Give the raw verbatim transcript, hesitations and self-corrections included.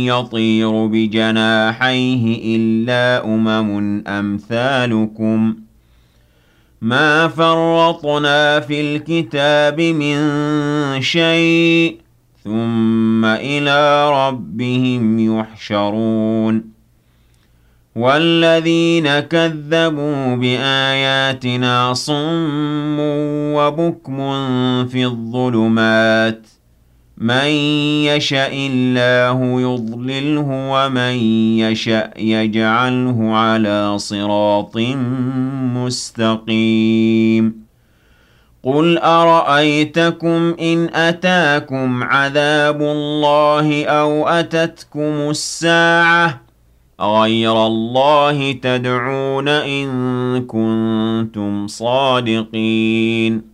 يطير بجناحيه إلا أمم أمثالكم ما فرطنا في الكتاب من شيء ثم إلى ربهم يحشرون والذين كذبوا بآياتنا صم وبكم في الظلمات من يشاء الله يضلله ومن يشاء يجعله على صراط مستقيم قل أرأيتكم إن أتاكم عذاب الله أو أتتكم الساعة أغير الله تدعون إن كنتم صادقين